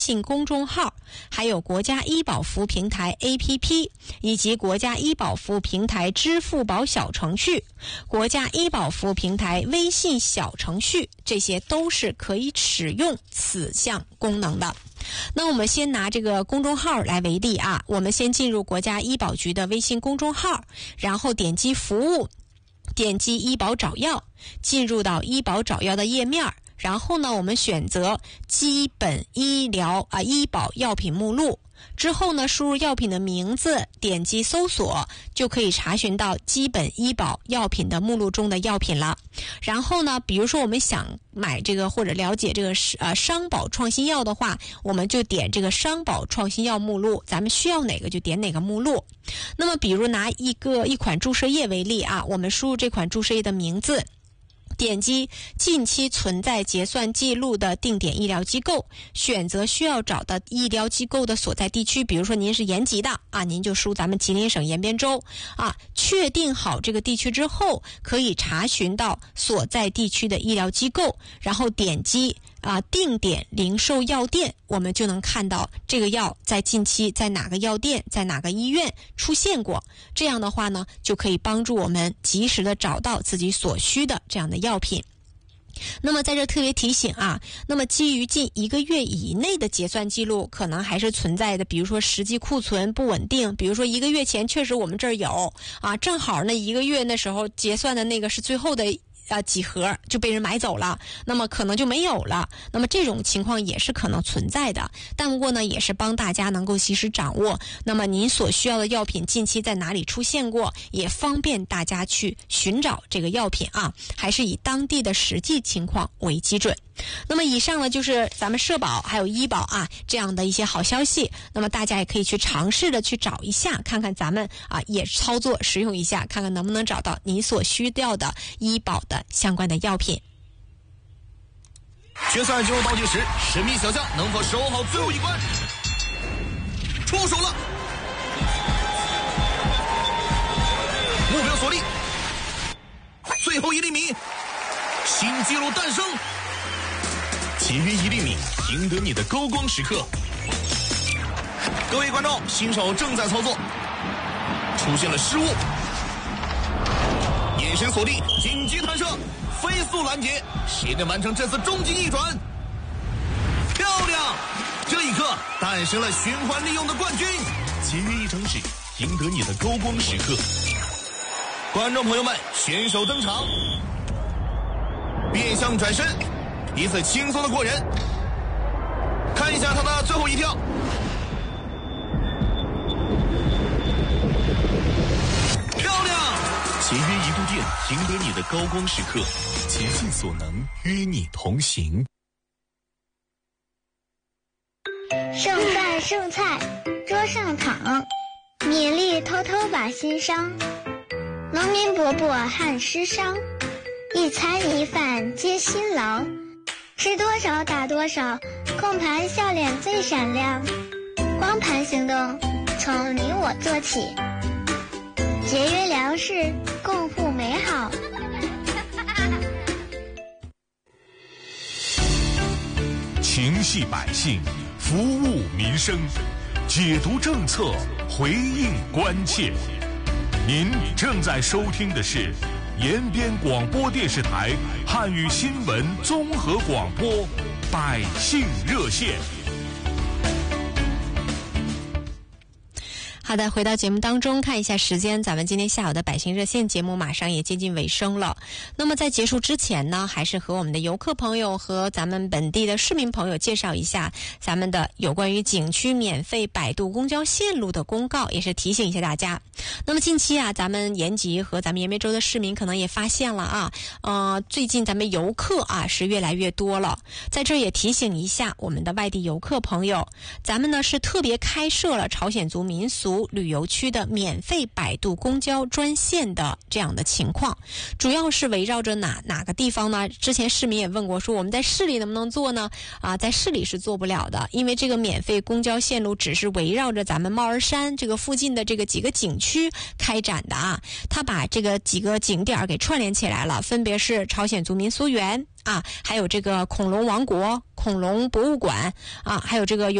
信公众号，还有国家医保服务平台 APP， 以及国家医保服务平台支付宝小程序、国家医保服务平台微信小程序，这些都是可以使用此项功能的。那我们先拿这个公众号来为例啊，我们先进入国家医保局的微信公众号，然后点击服务，点击医保找药，进入到医保找药的页面，然后呢，我们选择基本医保药品目录，之后呢，输入药品的名字，点击搜索，就可以查询到基本医保药品的目录中的药品了。然后呢，比如说我们想买这个或者了解这个商保创新药的话，我们就点这个商保创新药目录，咱们需要哪个就点哪个目录。那么比如拿一款注射液为例啊，我们输入这款注射液的名字，点击近期存在结算记录的定点医疗机构，选择需要找的医疗机构的所在地区，比如说您是延吉的啊，您就输咱们吉林省延边州啊。确定好这个地区之后，可以查询到所在地区的医疗机构，然后点击定点零售药店，我们就能看到这个药在近期在哪个药店，在哪个医院出现过。这样的话呢，就可以帮助我们及时的找到自己所需的这样的药品。那么在这特别提醒啊，那么基于近1个月以内的结算记录可能还是存在的，比如说实际库存不稳定，比如说1个月前确实我们这儿有啊，正好那1个月那时候结算的那个是最后的几盒就被人买走了，那么可能就没有了，那么这种情况也是可能存在的。但不过呢，也是帮大家能够及时掌握，那么您所需要的药品近期在哪里出现过，也方便大家去寻找这个药品啊，还是以当地的实际情况为基准。那么以上呢，就是咱们社保还有医保啊这样的一些好消息，那么大家也可以去尝试的去找一下，看看咱们也操作使用一下，看看能不能找到你所需要的医保的相关的药品。 决赛进入倒计时，神秘小将能否守好最后一关？出手了，目标锁定，最后1厘米，新纪录诞生。节约1厘米，赢得你的高光时刻。各位观众，新手正在操作，出现了失误，眼神锁定，紧急弹射，飞速拦截，谁能完成这次终极逆转？漂亮！这一刻诞生了循环利用的冠军。节约1张纸，赢得你的高光时刻。观众朋友们，选手登场，变向转身，一次轻松的过人。看一下他的最后一跳，漂亮！节约1度电，赢得你的高光时刻，竭尽所能与你同行。 剩饭剩菜桌上躺，米粒偷偷把心伤。农民伯伯汗湿伤，一餐一饭皆辛劳。吃多少打多少，控盘笑脸最闪亮。光盘行动从你我做起，节约粮食，共护美好。 情系百姓，服务民生，解读政策，回应关切。您正在收听的是延边广播电视台汉语新闻综合广播《百姓热线》。 好的，回到节目当中，看一下时间，咱们今天下午的百姓热线节目马上也接近尾声了。那么在结束之前呢，还是和我们的游客朋友和咱们本地的市民朋友介绍一下咱们的有关于景区免费摆渡公交线路的公告，也是提醒一下大家。那么近期啊，咱们延吉和咱们延边州的市民可能也发现了最近咱们游客是越来越多了。在这儿也提醒一下我们的外地游客朋友，咱们呢是特别开设了朝鲜族民俗流旅游区的免费摆渡公交专线的这样的情况，主要是围绕着哪个地方呢？之前市民也问过，说我们在市里能不能做呢？在市里是做不了的，因为这个免费公交线路只是围绕着咱们帽儿山这个附近的这个几个景区开展的啊，它把这个几个景点给串联起来了，分别是朝鲜族民俗园还有这个恐龙王国、恐龙博物馆还有这个